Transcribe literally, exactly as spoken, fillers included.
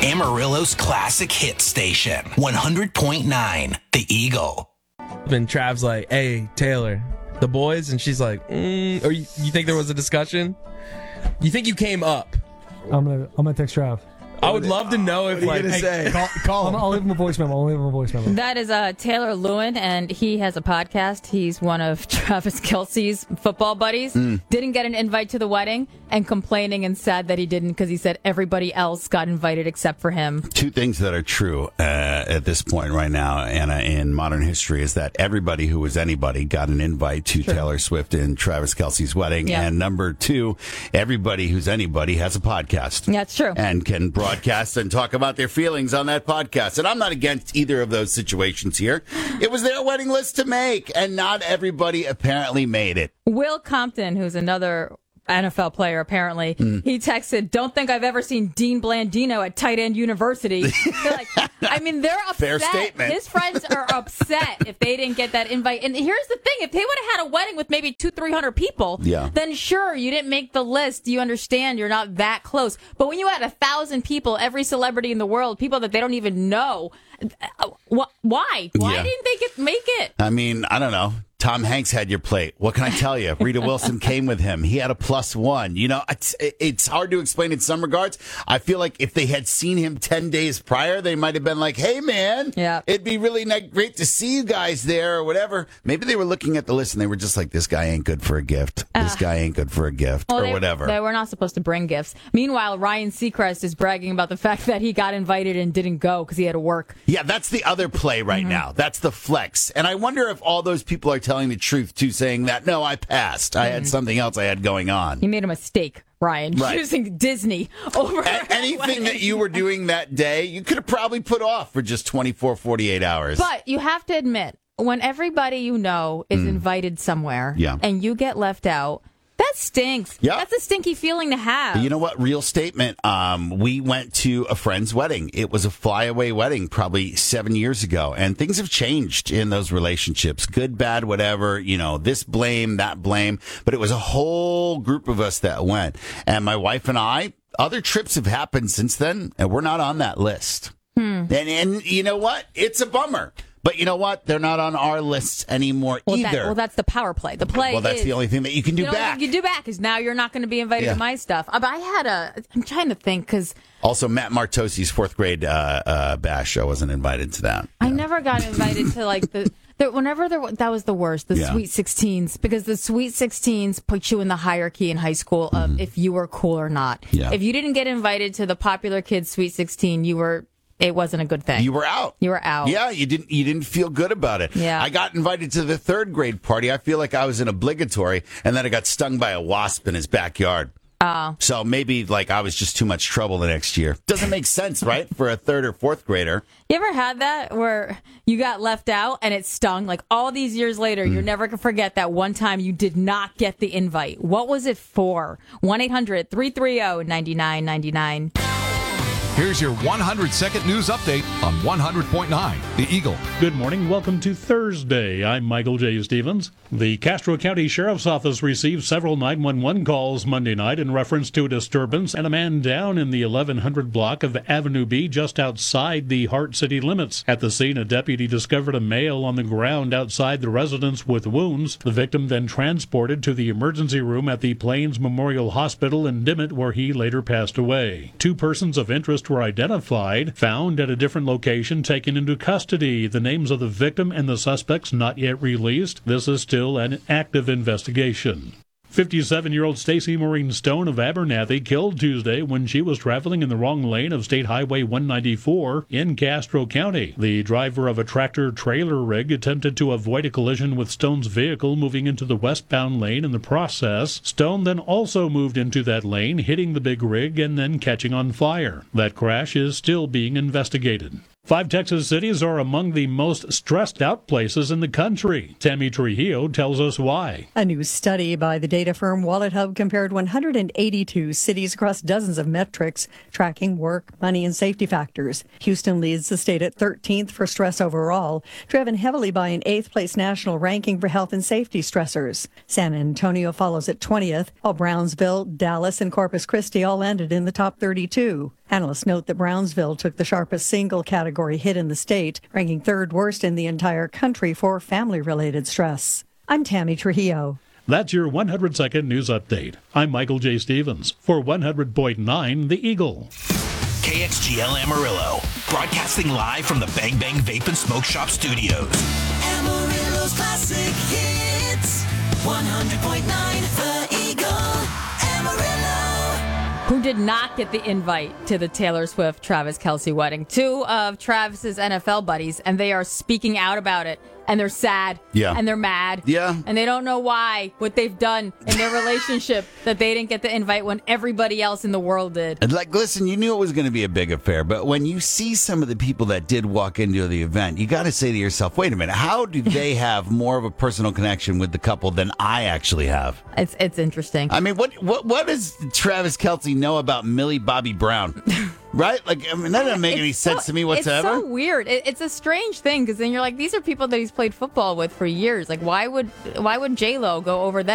Amarillo's classic hit station, one hundred point nine, The Eagle. And Trav's like, hey, Taylor, the boys? And she's like, mm, or you, you think there was a discussion? You think you came up? I'm gonna I'm gonna text Trav. I would love to know if, like, gonna hey, say? Call, call him. I'll leave him a voice memo. I'll leave him a voice memo. That is uh, Taylor Lewin, and he has a podcast. He's one of Travis Kelce's football buddies. Mm. Didn't get an invite to the wedding, and complaining and sad that he didn't because he said everybody else got invited except for him. Two things that are true uh, at this point right now, Anna, in modern history is that everybody who was anybody got an invite to True. Taylor Swift and Travis Kelce's wedding. Yeah. And number two, everybody who's anybody has a podcast. Yeah, it's true. And can broadcast and talk about their feelings on that podcast. And I'm not against either of those situations here. It was their wedding list to make, and not everybody apparently made it. Will Compton, who's another N F L player, apparently, mm. he texted, don't think I've ever seen Dean Blandino at Tight End University. They're like, I mean, they're upset. Fair statement. His friends are upset if they didn't get that invite. And here's the thing. If they would have had a wedding with maybe two, three hundred people, yeah. then sure, you didn't make the list. You understand you're not that close. But when you had a thousand people, every celebrity in the world, people that they don't even know, why? Why yeah. didn't they get make it? I mean, I don't know. Tom Hanks had your plate. What can I tell you? Rita Wilson came with him. He had a plus one. You know, it's, it's hard to explain in some regards. I feel like if they had seen him ten days prior, they might have been like, hey, man, yeah. it'd be really great to see you guys there or whatever. Maybe they were looking at the list and they were just like, this guy ain't good for a gift. This uh, guy ain't good for a gift well, or they, whatever. They were not supposed to bring gifts. Meanwhile, Ryan Seacrest is bragging about the fact that he got invited and didn't go because he had to work. Yeah, that's the other play right mm-hmm. now. That's the flex. And I wonder if all those people are telling the truth, too, saying that, no, I passed. I had something else I had going on. You made a mistake, Ryan, right. choosing Disney over a- anything that you were doing that day, you could have probably put off for just twenty-four, forty-eight hours. But you have to admit, when everybody you know is mm. invited somewhere yeah. and you get left out, that stinks. Yep. That's a stinky feeling to have. You know what? Real statement. Um, we went to a friend's wedding. It was a flyaway wedding probably seven years ago. And things have changed in those relationships. Good, bad, whatever. You know, this blame, that blame. But it was a whole group of us that went. And my wife and I, other trips have happened since then, and we're not on that list. Hmm. And, and you know what? It's a bummer. But you know what? They're not on our lists anymore well, either. That, well, that's the power play. The play Well, that's is, the only thing that you can do you know, back. You can do back is now you're not going to be invited yeah. to my stuff. But I had a, I'm trying to think because. Also, Matt Martosi's fourth grade uh, uh, bash. I wasn't invited to that. I yeah. never got invited to like the, the whenever there, that was the worst, the yeah. Sweet sixteens, because the Sweet sixteens put you in the hierarchy in high school of mm-hmm. if you were cool or not. Yeah. If you didn't get invited to the popular kids Sweet sixteen, you were. It wasn't a good thing. You were out. You were out. Yeah, you didn't. You didn't feel good about it. Yeah. I got invited to the third grade party. I feel like I was an obligatory, and then I got stung by a wasp in his backyard. Oh. So maybe like I was just too much trouble the next year. Doesn't make sense, right? For a third or fourth grader. You ever had that where you got left out and it stung? Like all these years later, mm. you're never going to forget that one time you did not get the invite. What was it for? one eight hundred three three zero nine nine nine nine. Here's your one hundred second news update on one hundred point nine, The Eagle. Good morning. Welcome to Thursday. I'm Michael J. Stevens. The Castro County Sheriff's Office received several nine one one calls Monday night in reference to a disturbance and a man down in the eleven hundred block of Avenue B just outside the Hart city limits. At the scene, a deputy discovered a male on the ground outside the residence with wounds. The victim then transported to the emergency room at the Plains Memorial Hospital in Dimmitt, where he later passed away. Two persons of interest were identified, found at a different location, taken into custody. The names of the victim and the suspects not yet released. This is still an active investigation. fifty-seven-year-old Stacy Maureen Stone of Abernathy killed Tuesday when she was traveling in the wrong lane of State Highway one ninety-four in Castro County. The driver of a tractor-trailer rig attempted to avoid a collision with Stone's vehicle moving into the westbound lane in the process. Stone then also moved into that lane, hitting the big rig and then catching on fire. That crash is still being investigated. Five Texas cities are among the most stressed out places in the country. Tammy Trujillo tells us why. A new study by the data firm WalletHub compared one hundred eighty-two cities across dozens of metrics, tracking work, money, and safety factors. Houston leads the state at thirteenth for stress overall, driven heavily by an eighth place national ranking for health and safety stressors. San Antonio follows at twentieth, while Brownsville, Dallas, and Corpus Christi all ended in the top thirty-two. Analysts note that Brownsville took the sharpest single category hit in the state, ranking third worst in the entire country for family-related stress. I'm Tammy Trujillo. That's your one hundred second news update. I'm Michael J. Stevens for one hundred point nine The Eagle. K X G L Amarillo, broadcasting live from the Bang Bang Vape and Smoke Shop studios. Amarillo's classic hits, one hundred point nine The Eagle, Amarillo. Who did not get the invite to the Taylor Swift Travis Kelce wedding? Two of Travis's N F L buddies, and they are speaking out about it. And they're sad. Yeah. And they're mad. Yeah. And they don't know why, what they've done in their relationship, that they didn't get the invite when everybody else in the world did. And like, listen, you knew it was going to be a big affair, but when you see some of the people that did walk into the event, you got to say to yourself, wait a minute, how do they have more of a personal connection with the couple than I actually have? It's it's interesting. I mean, what what what does Travis Kelce know about Millie Bobby Brown? Right? Like, I mean, that doesn't make It's any so- sense to me whatsoever. It's so weird. It, it's a strange thing because then you're like, these are people that he's played football with for years. Like, why would why would J Lo go over them?